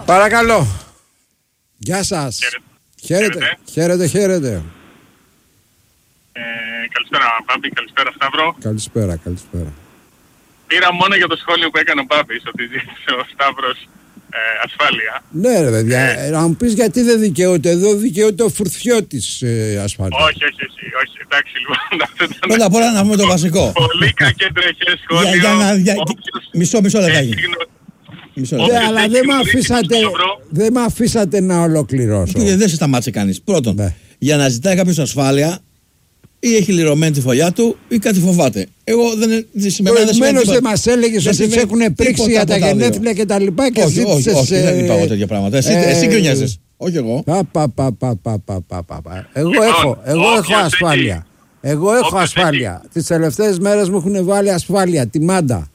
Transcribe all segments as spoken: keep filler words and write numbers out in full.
Παρακαλώ. Γεια σας. Χαίρετε. Χαίρετε, χαίρετε. Ε, καλησπέρα Μπάμπη, καλησπέρα Σταύρο. Καλησπέρα, καλησπέρα. Πήρα μόνο για το σχόλιο που έκανε ο Μπάμπης ότι ζήτησε ο Σταύρος ε, ασφάλεια. Ναι ρε παιδιά, ε, να μου πεις γιατί δεν δικαιούται. Εδώ δικαιούται ο Φουρτιώτης ε, ασφάλεια. Όχι, όχι, όχι, όχι, εντάξει λοιπόν. Πρώτα απ' όλα να πούμε το βασικό. Πολύ κακεντρεχές σχόλιο. Για, για να, για, μισό, μισό λεπτάκι. Ναι, αλλά δεν με αφήσατε, δεν με αφήσατε να ολοκληρώσω. Και δεν σε σταμάτησε κανείς. Πρώτον, ναι. Για να ζητάει κάποιος ασφάλεια, ή έχει λυρωμένη τη φωλιά του, ή κάτι φοβάται. Εγώ δεν σημαίνει. Προηγουμένως δεν μας έλεγες ότι σε έχουν πρίξει για τα γενέθλια και τα λοιπά και όχι, όχι, όχι, ε... δεν είπα εγώ τέτοια πράγματα. Εσύ, ε... εσύ γκρινιάζεσαι. Όχι εγώ. Πα, πα, πα, πα, πα, πα, πα, πα. Εγώ έχω, εγώ έχω ασφάλεια. Εγώ έχω ασφάλεια. Τις τελευταίες μέρες μου έχουν βάλει ασφάλεια, τη μάντα.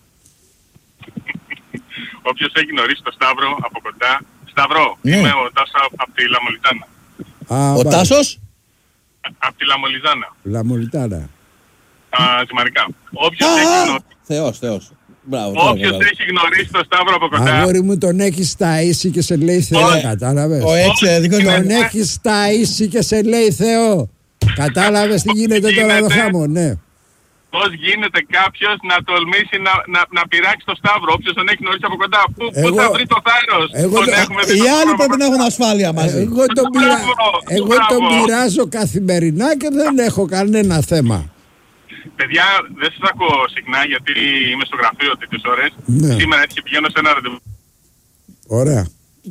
Όποιος έχει γνωρίσει το Σταύρο από κοντά. Σταύρο, ναι. Είμαι ο Τάσος από τη Λαμολιτάνα. Α, ο Τάσος? Από τη Λαμολιτάνα. Λαμολιτάνα. Α, ζυμαρικά. Όποιος έχει γνωρίσει... Θεός, Θεός. Μπράβο, όποιος τώρα, έχει γνωρίσει το Σταύρο από κοντά. Αγόρι μου, τον έχεις ταΐσει και σε λέει Θεό, κατάλαβες. Ο έτσι, δικό τον έχεις ταΐσει και σε λέει Θεό. Κατάλαβες τι γίνεται τώρα εδώ χάμω, ναι. Πώς γίνεται κάποιος να τολμήσει να, να, να πειράξει το Σταύρο, όποιος τον έχει γνωρίσει από κοντά. Πού, εγώ, πού θα βρει το θάρρος. Εγώ, τον το, έχουμε οι άλλοι πρέπει να έχουν ασφάλεια μαζί. Εγώ τον, πειρα, εγώ τον πειράζω καθημερινά και δεν έχω κανένα θέμα. Παιδιά, δεν σας ακούω συχνά γιατί είμαι στο γραφείο τέτοιες ώρες. Ναι. Σήμερα έτσι πηγαίνω σε ένα ραντεβού. Ωραία.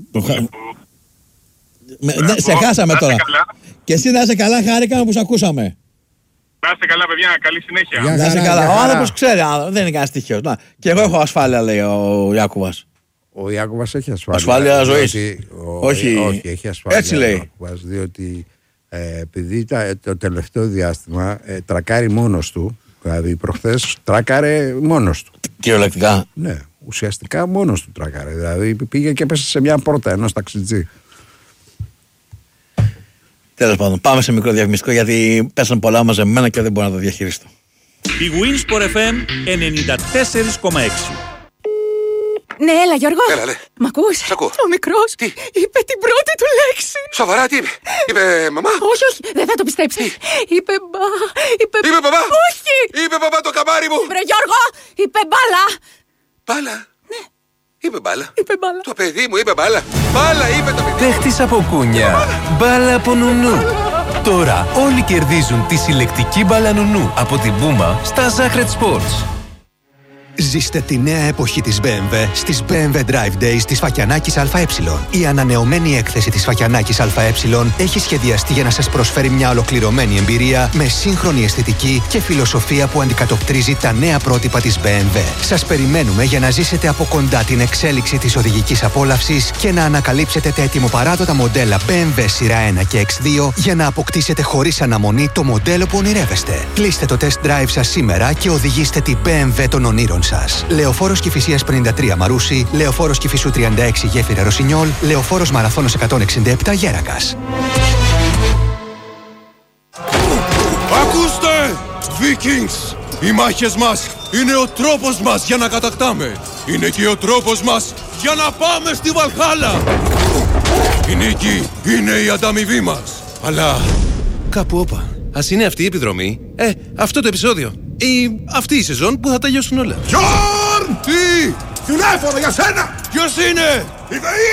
Με, ναι, σε χάσαμε τώρα. Και εσύ να είσαι καλά, χάρηκα που σε ακούσαμε. Να είστε καλά, παιδιά, καλή συνέχεια. Να είστε καλά. Ο άνθρωπος ξέρει, δεν είναι κανένας τυχαίος. Και εγώ έχω ασφάλεια, λέει ο Ιάκουβας. Ο Ιάκουβας έχει ασφάλεια. Ασφάλεια ζωής. Ο... Όχι. Όχι, έχει ασφάλεια. Έτσι λέει. Ιάκουβας, διότι ε, επειδή τα, το τελευταίο διάστημα ε, τρακάρει μόνος του, δηλαδή προχθές τράκαρε μόνος του. Κυριολεκτικά. Ναι, ουσιαστικά μόνος του τράκαρε. Δηλαδή πήγε και έπεσε σε μια πόρτα ενός ταξιτζή. Τέλος πάντων, πάμε σε μικρό διαφημιστικό γιατί πέσαν πολλά μαζεμένα και δεν μπορώ να το διαχειριστώ. Η Winsport εφ εμ ενενήντα τέσσερα κόμμα έξι. Ναι, έλα Γιώργο. Έλα, λέ. Μ' ακούς? Σ' ακούω. Ο μικρός Τι? είπε την πρώτη του λέξη. Σοβαρά, τι είπε? Είπε μαμά? Όχι, όχι, δεν θα το πιστέψει. Είπε μπα, είπε... Είπε μπαμπά? Όχι. Είπε μπαμπά το καμάρι μου. Βρε Γιώργο, είπε μπάλα. Μπάλα? Ναι. Είπε μπάλα. Είπε μπάλα. Το παιδί μου είπε μπάλα. Μπάλα είπε το παιδί. Παίχτης από κούνια. Μπάλα από νουνού. Τώρα όλοι κερδίζουν τη συλλεκτική μπάλα νουνού από την Puma στα Zahret Sports. Ζήστε τη νέα εποχή της μπι εμ ντάμπλιου στις μπι εμ ντάμπλιου Drive Days της Φακιανάκης ΑΕ. Η ανανεωμένη έκθεση της Φακιανάκης ΑΕ έχει σχεδιαστεί για να σας προσφέρει μια ολοκληρωμένη εμπειρία με σύγχρονη αισθητική και φιλοσοφία που αντικατοπτρίζει τα νέα πρότυπα της μπι εμ ντάμπλιου. Σας περιμένουμε για να ζήσετε από κοντά την εξέλιξη της οδηγικής απόλαυσης και να ανακαλύψετε τα ετοιμοπαράδοτα μοντέλα μπι εμ ντάμπλιου σειρά ένα και εξ δύο για να αποκτήσετε χωρίς αναμονή το μοντέλο που ονειρεύεστε. Κλείστε το test drive σας σήμερα και οδηγήστε την μπι εμ ντάμπλιου των ονείρων σας. Λεωφόρος Κηφισίας πενήντα τρία Μαρούσι, Λεωφόρος Κηφισού τριάντα έξι Γέφυρα Ρωσινιόλ, Λεωφόρος Μαραθώνος εκατόν εξήντα επτά Γέρακας. Ακούστε! Vikings! Οι μάχες μας είναι ο τρόπος μας για να κατακτάμε. Είναι και ο τρόπος μας για να πάμε στη Βαλχάλα. Η νίκη είναι η ανταμοιβή μας. Αλλά κάπου όπα. Ας είναι αυτή η επιδρομή, ε, αυτό το επεισόδιο ή αυτή η σεζόν που θα τελειώσουν όλα. Γιόρν! Τι! Τηλέφωνο για σένα! Ποιος είναι?